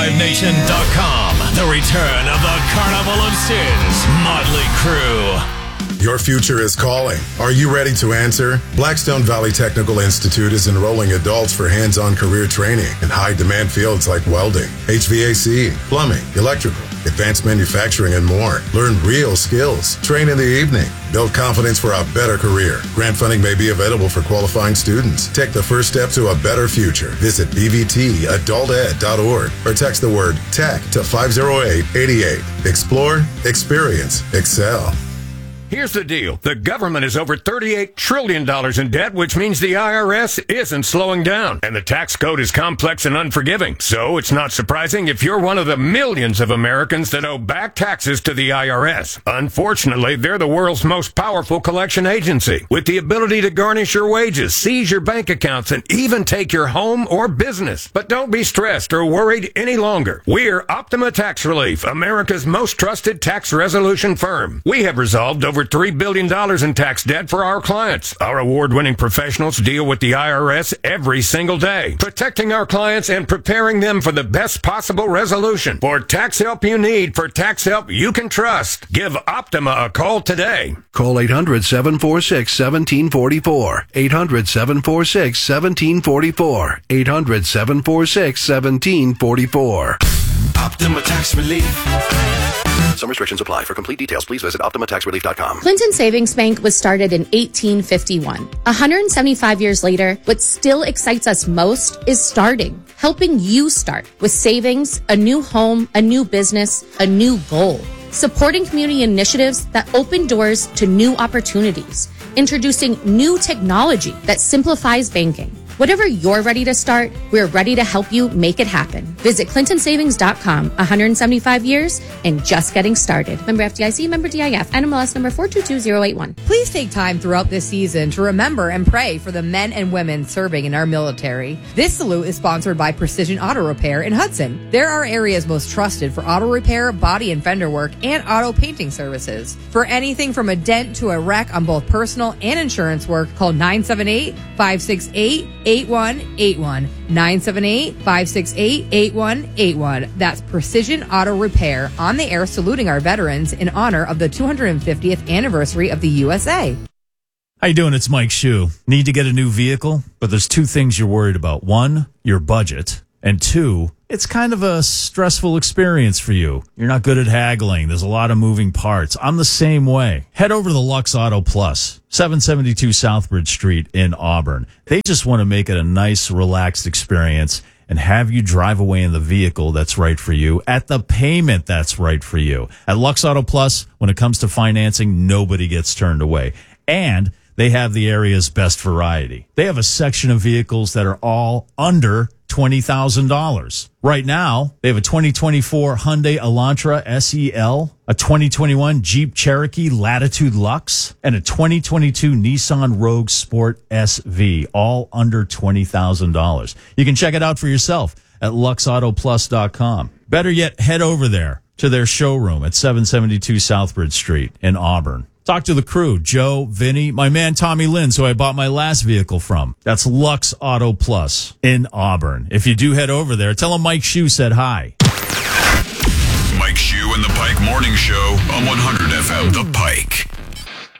LiveNation.com. The return of the Carnival of Sins Motley Crew. Your future is calling. Are you ready to answer? Blackstone Valley Technical Institute is enrolling adults for hands-on career training in high-demand fields like welding, HVAC, plumbing, electrical, advanced manufacturing, and more. Learn real skills. Train in the evening. Build confidence for a better career. Grant funding may be available for qualifying students. Take the first step to a better future. Visit bvtadulted.org or text the word TECH to 50888. Explore, experience, excel. Here's the deal. The government is over $38 trillion in debt, which means the IRS isn't slowing down. And the tax code is complex and unforgiving. So it's not surprising if you're one of the millions of Americans that owe back taxes to the IRS. Unfortunately, they're the world's most powerful collection agency, with the ability to garnish your wages, seize your bank accounts, and even take your home or business. But don't be stressed or worried any longer. We're Optima Tax Relief, America's most trusted tax resolution firm. We have resolved over $3 billion in tax debt for our clients. Our award-winning professionals deal with the IRS every single day, protecting our clients and preparing them for the best possible resolution. For tax help you need, for tax help you can trust, give Optima a call today. Call 800-746-1744. 800-746-1744. 800-746-1744. Optima Tax Relief. Some restrictions apply. For complete details, please visit OptimaTaxRelief.com. Clinton Savings Bank was started in 1851. 175 years later, what still excites us most is starting, helping you start with savings, a new home, a new business, a new goal. Supporting community initiatives that open doors to new opportunities. Introducing new technology that simplifies banking. Whatever you're ready to start, we're ready to help you make it happen. Visit ClintonSavings.com. 175 years and just getting started. Member FDIC, member DIF, NMLS number 422081. Please take time throughout this season to remember and pray for the men and women serving in our military. This salute is sponsored by Precision Auto Repair in Hudson. They're our area's most trusted for auto repair, body and fender work, and auto painting services. For anything from a dent to a wreck on both personal and insurance work, call 978-568-8181. 978-568-8181. That's Precision Auto Repair, on the air saluting our veterans in honor of the 250th anniversary of the USA. How you doing? It's Mike Shue. Need to get a new vehicle, but there's two things you're worried about. One, your budget, and two, it's kind of a stressful experience for you. You're not good at haggling. There's a lot of moving parts. I'm the same way. Head over to the Lux Auto Plus, 772 Southbridge Street in Auburn. They just want to make it a nice, relaxed experience and have you drive away in the vehicle that's right for you at the payment that's right for you. At Lux Auto Plus, when it comes to financing, nobody gets turned away. And they have the area's best variety. They have a section of vehicles that are all under $20,000. Right now, they have a 2024 Hyundai Elantra SEL, a 2021 Jeep Cherokee Latitude Luxe, and a 2022 Nissan Rogue Sport SV, all under $20,000. You can check it out for yourself at luxautoplus.com. Better yet, head over there to their showroom at 772 Southbridge Street in Auburn. Talk to the crew, Joe, Vinny, my man Tommy Lynn, who I bought my last vehicle from. That's Lux Auto Plus in Auburn. If you do head over there, tell them Mike Shue said hi. Mike Shue and the Pike Morning Show on 100 FM The Pike.